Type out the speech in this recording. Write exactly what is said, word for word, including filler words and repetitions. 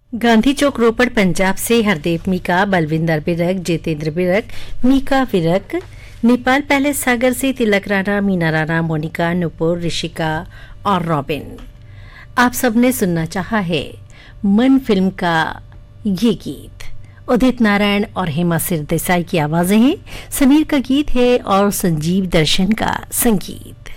गांधी चौक रोपड़ पंजाब से हरदेव मीका, बलविंदर बिरक, जितेंद्र बिरक, मीका बिरक, नेपाल पैलेस सागर से तिलक राणा, मीना राणा, मोनिका, नुपुर, ऋषिका और रॉबिन। आप सबने सुनना चाहा है मन फिल्म का ये गीत। उदित नारायण और हेमा सिरदेसाई की आवाजें हैं, समीर का गीत है और संजीव दर्शन का संगीत।